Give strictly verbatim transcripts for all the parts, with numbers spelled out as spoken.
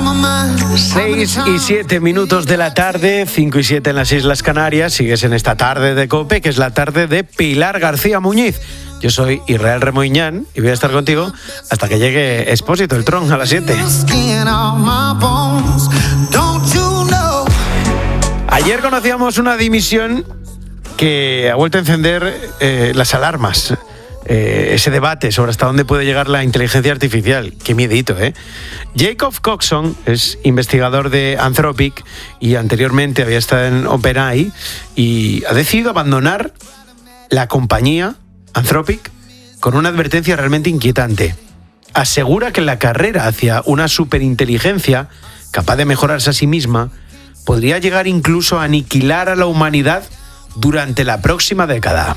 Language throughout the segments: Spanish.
seis y siete minutos de la tarde, cinco y siete en las Islas Canarias. Sigues en esta tarde de COPE, que es la tarde de Pilar García Muñiz. Yo soy Israel Remoiñán y voy a estar contigo hasta que llegue Expósito, el Tron, a las siete. Ayer conocíamos una dimisión que ha vuelto a encender eh, las alarmas. Eh, ese debate sobre hasta dónde puede llegar la inteligencia artificial. Qué miedito, ¿eh? Jacob Coxon es investigador de Anthropic y anteriormente había estado en OpenAI y ha decidido abandonar la compañía Anthropic con una advertencia realmente inquietante. Asegura que la carrera hacia una superinteligencia capaz de mejorarse a sí misma podría llegar incluso a aniquilar a la humanidad durante la próxima década.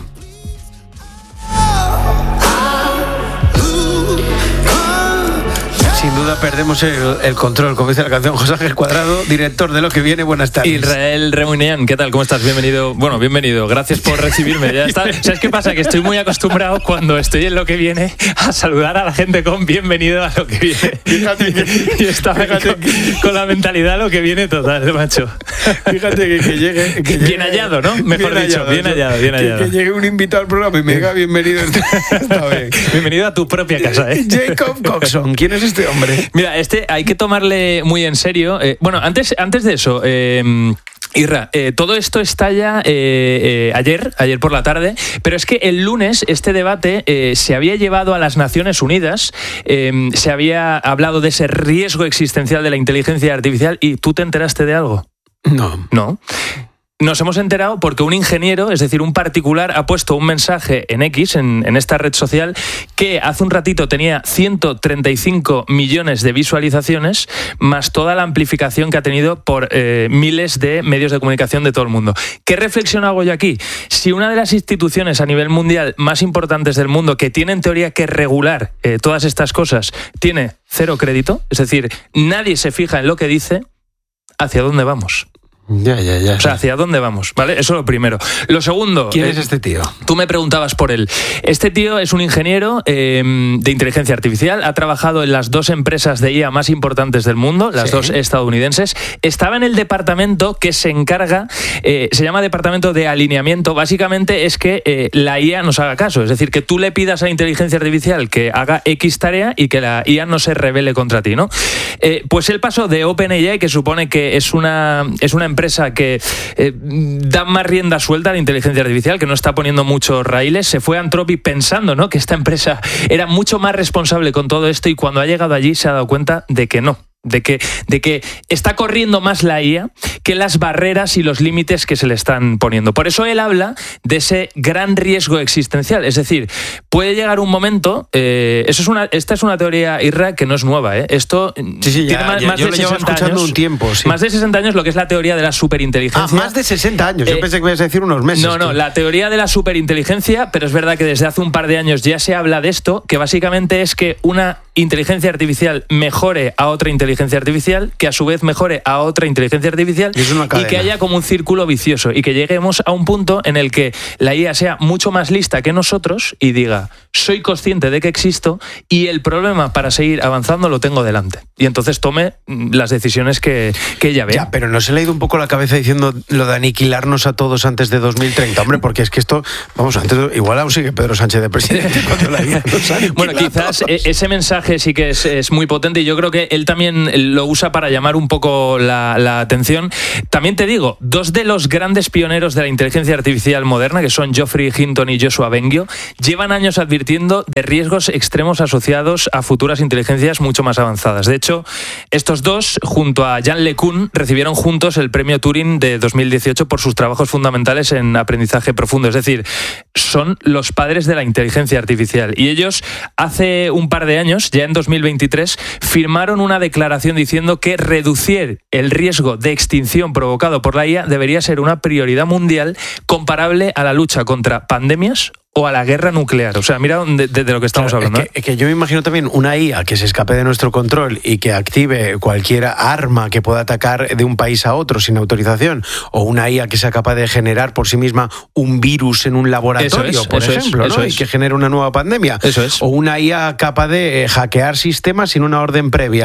Sin duda perdemos el, el control, como dice la canción. José Ángel Cuadrado, director de Lo que viene, buenas tardes. Israel Remoiñán, ¿qué tal? ¿Cómo estás? Bienvenido. Bueno, bienvenido. Gracias por recibirme. Ya está. ¿Sabes qué pasa? Que estoy muy acostumbrado cuando estoy en Lo que viene a saludar a la gente con bienvenido a Lo que viene. Fíjate que, y estaba con, que, con la mentalidad Lo que viene total, macho. Fíjate que, que llegue... Que llegue bien hallado, ¿no? Mejor bien dicho, hallado, bien hallado, bien hallado. Que, que llegue un invitado al programa y me diga bienvenido. Está bien. Bienvenido a tu propia casa, ¿eh? Jacob Coxon, ¿quién es este hombre? Mira, este hay que tomarle muy en serio. Eh, bueno, antes, antes de eso, eh, Irra, eh, todo esto estalla eh, eh, ayer, ayer por la tarde, pero es que el lunes este debate eh, se había llevado a las Naciones Unidas, eh, se había hablado de ese riesgo existencial de la inteligencia artificial y ¿tú te enteraste de algo? No. No. Nos hemos enterado porque un ingeniero, es decir, un particular, ha puesto un mensaje en X, en, en esta red social, que hace un ratito tenía ciento treinta y cinco millones de visualizaciones, más toda la amplificación que ha tenido por eh, miles de medios de comunicación de todo el mundo. ¿Qué reflexión hago yo aquí? Si una de las instituciones a nivel mundial más importantes del mundo, que tiene en teoría que regular eh, todas estas cosas, tiene cero crédito, es decir, nadie se fija en lo que dice, ¿hacia dónde vamos? Ya, ya, ya. O sea, ¿hacia dónde vamos? ¿Vale? Eso es lo primero. Lo segundo... ¿Quién eh, es este tío? Tú me preguntabas por él. Este tío es un ingeniero eh, de inteligencia artificial. Ha trabajado en las dos empresas de I A más importantes del mundo, las sí. dos estadounidenses. Estaba en el departamento que se encarga, eh, se llama Departamento de Alineamiento. Básicamente es que eh, la I A nos haga caso. Es decir, que tú le pidas a la inteligencia artificial que haga X tarea y que la I A no se rebele contra ti, ¿no? Eh, pues él pasó de OpenAI, que supone que es una, es una empresa que eh, da más rienda suelta a la inteligencia artificial, que no está poniendo muchos raíles, se fue a Anthropic pensando, ¿no?, que esta empresa era mucho más responsable con todo esto y cuando ha llegado allí se ha dado cuenta de que no. De que, de que está corriendo más la I A que las barreras y los límites que se le están poniendo. Por eso él habla de ese gran riesgo existencial. Es decir, puede llegar un momento... Eh, eso es una, esta es una teoría, Irra, que no es nueva. ¿eh? Esto sí, sí, tiene ya, más, ya, más yo de lo llevo sesenta escuchando años. Un tiempo, sí. Más de sesenta años, lo que es la teoría de la superinteligencia. Ah, más de sesenta años. Yo eh, pensé que me ibas a decir unos meses. No, no, tú. la teoría de la superinteligencia, pero es verdad que desde hace un par de años ya se habla de esto, que básicamente es que una inteligencia artificial mejore a otra inteligencia artificial, que a su vez mejore a otra inteligencia artificial y, y que haya como un círculo vicioso y que lleguemos a un punto en el que la I A sea mucho más lista que nosotros y diga, soy consciente de que existo y el problema para seguir avanzando lo tengo delante. Y entonces tome las decisiones que, que ella vea. Ya, pero ¿no se le ha ido un poco la cabeza diciendo lo de aniquilarnos a todos antes de dos mil treinta? Hombre, porque es que esto, vamos, antes igual aún sigue Pedro Sánchez de presidente cuando la I A nos aniquila. Bueno, quizás ese mensaje sí que es, es muy potente y yo creo que él también lo usa para llamar un poco la, la atención. También te digo, dos de los grandes pioneros de la inteligencia artificial moderna, que son Geoffrey Hinton y Joshua Bengio, llevan años advirtiendo de riesgos extremos asociados a futuras inteligencias mucho más avanzadas. De hecho, estos dos, junto a Yann LeCun, recibieron juntos el premio Turing de dos mil dieciocho por sus trabajos fundamentales en aprendizaje profundo. Es decir, son los padres de la inteligencia artificial. Y ellos, hace un par de años, ya en dos mil veintitrés, firmaron una declaración diciendo que reducir el riesgo de extinción provocado por la I A debería ser una prioridad mundial comparable a la lucha contra pandemias o a la guerra nuclear. O sea, mira de, de, de lo que estamos claro, hablando. Es que, es que yo me imagino también una I A que se escape de nuestro control y que active cualquier arma que pueda atacar de un país a otro sin autorización, o una I A que sea capaz de generar por sí misma un virus en un laboratorio, eso es, por eso ejemplo, es, ¿no? eso es. Y que genere una nueva pandemia. Eso es. O una I A capaz de hackear sistemas sin una orden previa.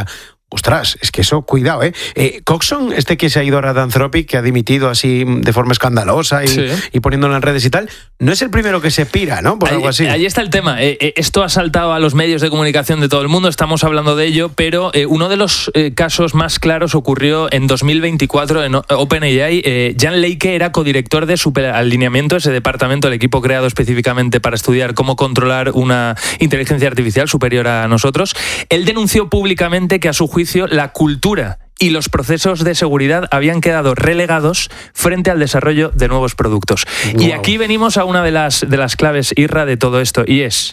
Ostras, es que eso, cuidado, ¿eh? eh Coxon, este que se ha ido ahora de Anthropic, que ha dimitido así de forma escandalosa y, sí. y poniéndolo en redes y tal, no es el primero que se pira, ¿no? Por ahí, algo así. Ahí está el tema. Eh, eh, esto ha saltado a los medios de comunicación de todo el mundo, estamos hablando de ello, pero eh, uno de los eh, casos más claros ocurrió en dos mil veinticuatro en OpenAI. Eh, Jan Leike era codirector de Superalineamiento, ese departamento, el equipo creado específicamente para estudiar cómo controlar una inteligencia artificial superior a nosotros. Él denunció públicamente que a su juicio la cultura y los procesos de seguridad habían quedado relegados frente al desarrollo de nuevos productos. Wow. Y aquí venimos a una de las, de las claves, Irra, de todo esto, y es,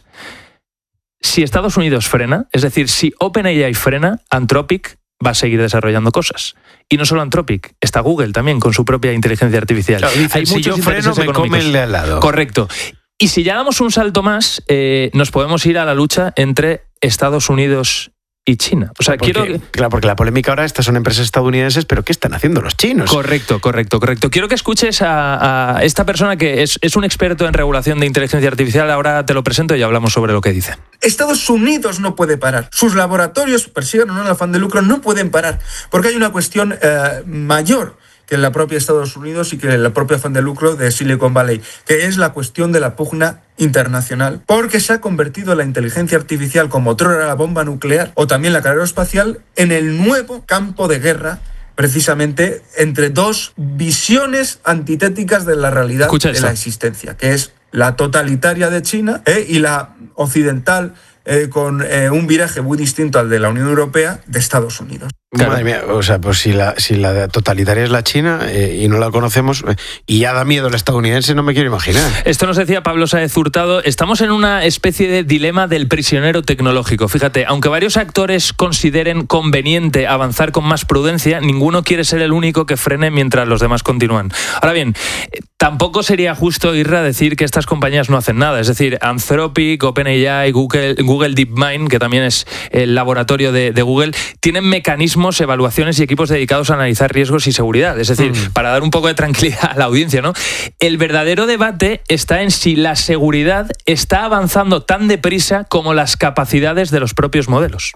si Estados Unidos frena, es decir, si OpenAI frena, Anthropic va a seguir desarrollando cosas. Y no solo Anthropic, está Google también con su propia inteligencia artificial. Claro, dice, Hay si muchos yo freno, me come el de al lado. Correcto. Y si ya damos un salto más, eh, nos podemos ir a la lucha entre Estados Unidos y China. O sea, porque, quiero... Claro, porque la polémica ahora, estas son empresas estadounidenses, pero ¿qué están haciendo los chinos? Correcto, correcto, correcto. Quiero que escuches a, a esta persona que es, es un experto en regulación de inteligencia artificial. Ahora te lo presento y hablamos sobre lo que dice. Estados Unidos no puede parar. Sus laboratorios, persigan o no el afán de lucro, no pueden parar. Porque hay una cuestión eh, mayor que la propia Estados Unidos y que la propia afán de lucro de Silicon Valley, que es la cuestión de la pugna internacional, porque se ha convertido la inteligencia artificial, como otro era la bomba nuclear o también la carrera espacial, en el nuevo campo de guerra, precisamente entre dos visiones antitéticas de la realidad de la existencia, que es la totalitaria de China eh, y la occidental, eh, con eh, un viraje muy distinto al de la Unión Europea, de Estados Unidos. Claro. Madre mía, o sea, pues si la, si la totalitaria es la China eh, y no la conocemos eh, y ya da miedo el estadounidense, no me quiero imaginar. Esto nos decía Pablo Sáez Hurtado, estamos en una especie de dilema del prisionero tecnológico. Fíjate, aunque varios actores consideren conveniente avanzar con más prudencia, ninguno quiere ser el único que frene mientras los demás continúan. Ahora bien, tampoco sería justo, Irra, decir que estas compañías no hacen nada. Es decir, Anthropic, OpenAI, Google, Google DeepMind, que también es el laboratorio de, de Google, tienen mecanismos, evaluaciones y equipos dedicados a analizar riesgos y seguridad. Es decir, mm. para dar un poco de tranquilidad a la audiencia, ¿no? El verdadero debate está en si la seguridad está avanzando tan deprisa como las capacidades de los propios modelos.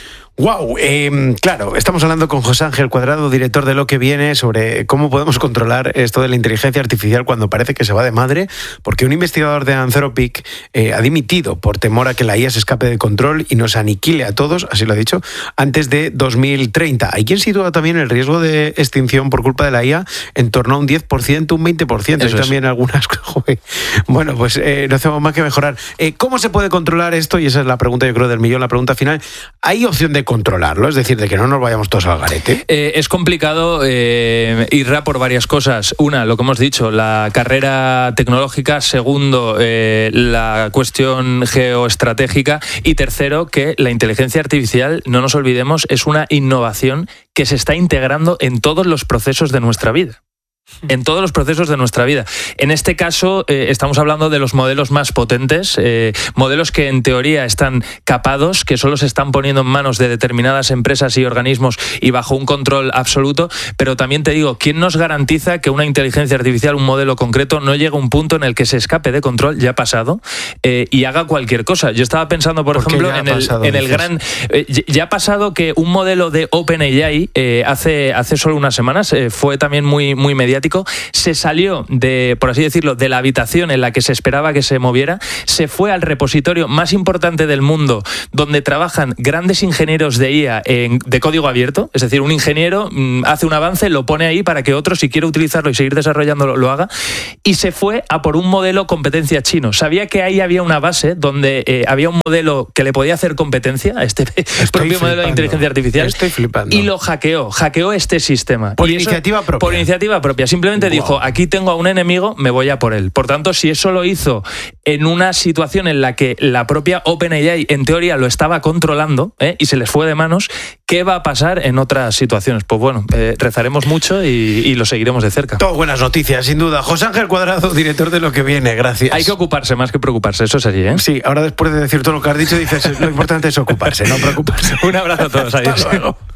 Wow, eh, claro, estamos hablando con José Ángel Cuadrado, director de Lo que Viene, sobre cómo podemos controlar esto de la inteligencia artificial cuando parece que se va de madre, porque un investigador de Anthropic eh, ha dimitido por temor a que la I A se escape de control y nos aniquile a todos, así lo ha dicho, antes de dos mil treinta. Hay quien sitúa también el riesgo de extinción por culpa de la I A en torno a un diez por ciento, un veinte por ciento. Hay también algunas... Joder. Bueno, pues eh, no hacemos más que mejorar. Eh, ¿Cómo se puede controlar esto? Y esa es la pregunta, yo creo, del millón, la pregunta final. ¿Hay opción de controlarlo? Es decir, de que no nos vayamos todos al garete. Eh, es complicado, eh, Irra, por varias cosas. Una, lo que hemos dicho, la carrera tecnológica. Segundo, eh, la cuestión geoestratégica. Y tercero, que la inteligencia artificial, no nos olvidemos, es una innovación que se está integrando en todos los procesos de nuestra vida. En todos los procesos de nuestra vida. En este caso, eh, estamos hablando de los modelos más potentes, eh, modelos que en teoría están capados, que solo se están poniendo en manos de determinadas empresas y organismos y bajo un control absoluto, pero también te digo, ¿quién nos garantiza que una inteligencia artificial, un modelo concreto, no llegue a un punto en el que se escape de control, ya ha pasado, eh, y haga cualquier cosa? Yo estaba pensando, por ejemplo, en el, pasado, en el gran... Eh, ya ha pasado que un modelo de OpenAI, eh, hace, hace solo unas semanas, eh, fue también muy, muy mediático, se salió de, por así decirlo, de la habitación en la que se esperaba que se moviera, se fue al repositorio más importante del mundo, donde trabajan grandes ingenieros de I A en, de código abierto. Es decir, un ingeniero mmm, hace un avance, lo pone ahí para que otro, si quiere utilizarlo y seguir desarrollándolo, lo haga, y se fue a por un modelo competencia chino. Sabía que ahí había una base donde eh, había un modelo que le podía hacer competencia a este Estoy propio flipando. modelo de inteligencia artificial. Estoy flipando. Y lo hackeó, hackeó este sistema. Por y iniciativa eso, propia. Por iniciativa propia. Simplemente wow. dijo, aquí tengo a un enemigo, me voy a por él. Por tanto, si eso lo hizo en una situación en la que la propia OpenAI en teoría lo estaba controlando, ¿eh? y se les fue de manos, ¿qué va a pasar en otras situaciones? Pues bueno, eh, rezaremos mucho y, y lo seguiremos de cerca. Todo buenas noticias, sin duda. José Ángel Cuadrado, director de Lo que Viene, gracias. Hay que ocuparse más que preocuparse, eso es allí, ¿eh? Sí, ahora después de decir todo lo que has dicho, dices, lo importante es ocuparse, no preocuparse. Un abrazo a todos, adiós. Hasta luego.